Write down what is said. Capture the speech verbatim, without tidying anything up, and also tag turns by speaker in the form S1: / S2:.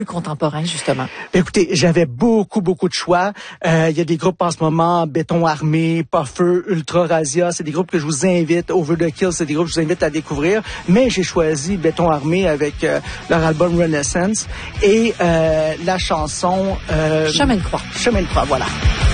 S1: contemporain, justement?
S2: Écoutez, j'avais beaucoup, beaucoup de choix. Euh, il y a des groupes en ce moment, Béton Armé, Puffer, Ultra Razia, c'est des groupes que je vous invite, Over the Kill, c'est des groupes que je vous invite à découvrir. Mais j'ai choisi Béton Armé avec euh, leur album Renaissance et euh, la chanson... Euh,
S1: Chemin de croix.
S2: Chemin de croix, voilà.